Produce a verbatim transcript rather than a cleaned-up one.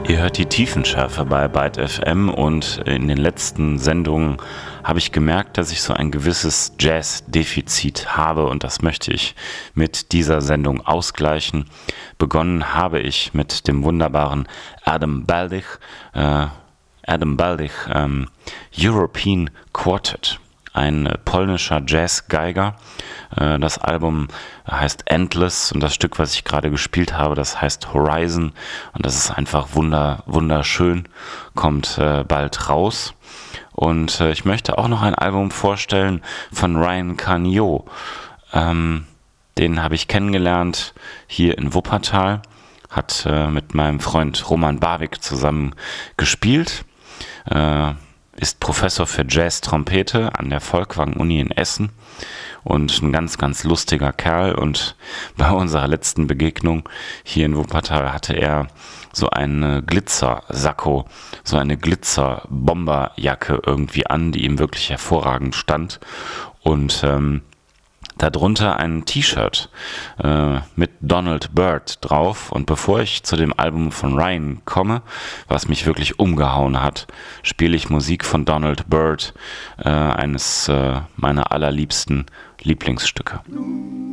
Ihr hört die Tiefenschärfe bei Byte F M und in den letzten Sendungen habe ich gemerkt, dass ich so ein gewisses Jazz-Defizit habe und das möchte ich mit dieser Sendung ausgleichen. Begonnen habe ich mit dem wunderbaren Adam Baldich, äh, Adam Baldich ähm, European Quartet. Ein polnischer Jazzgeiger. Das Album heißt Endless und das Stück, was ich gerade gespielt habe, das heißt Horizon und das ist einfach wunder, wunderschön, kommt äh, bald raus. Und äh, ich möchte auch noch ein Album vorstellen von Ryan Canio. Ähm, den habe ich kennengelernt hier in Wuppertal, hat äh, mit meinem Freund Roman Barwick zusammen gespielt. Äh, ist Professor für Jazz-Trompete an der Folkwang-Uni in Essen und ein ganz, ganz lustiger Kerl. Und bei unserer letzten Begegnung hier in Wuppertal hatte er so einen Glitzer-Sakko, so eine Glitzer-Bomberjacke irgendwie an, die ihm wirklich hervorragend stand. Und ähm, darunter ein T-Shirt äh, mit Donald Byrd drauf. Und bevor ich zu dem Album von Ryan komme, was mich wirklich umgehauen hat, spiele ich Musik von Donald Byrd, äh, eines äh, meiner allerliebsten Lieblingsstücke.